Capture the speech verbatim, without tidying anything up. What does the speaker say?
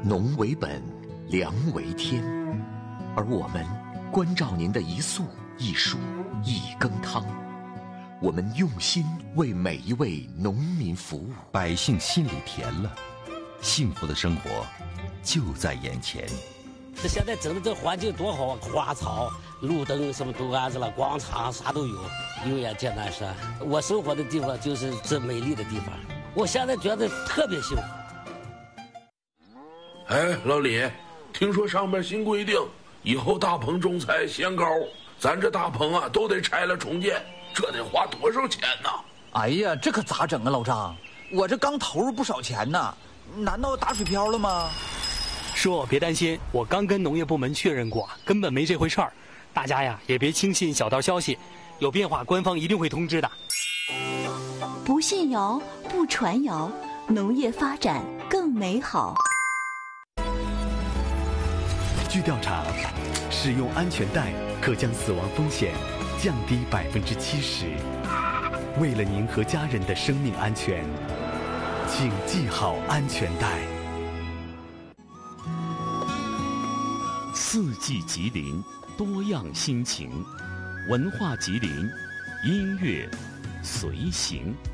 农为本，粮为天，而我们关照您的一粟一蔬一羹汤，我们用心为每一位农民服务， 百姓心里甜了，幸福的生活就在眼前。 这现在整的这环境多好啊，花草、路灯什么都安置了，广场啥都有，油盐艰难山。我生活的地方就是这美丽的地方，我现在觉得特别幸福。 哎，老李，听说上面新规定，以后大棚种菜限高，咱这大棚啊都得拆了重建，这得花多少钱呢？ 哎呀，这可咋整啊，老张？我这刚投入不少钱呢，难道打水漂了吗？ 说别担心，我刚跟农业部门确认过，根本没这回事儿。大家呀也别轻信小道消息，有变化官方一定会通知的。 不信谣，不传谣，农业发展更美好。 据调查，使用安全带可将死亡风险降低百分之七十。为了您和家人的生命安全，请系好安全带。 四季吉林，多样心情，文化吉林，音乐随行。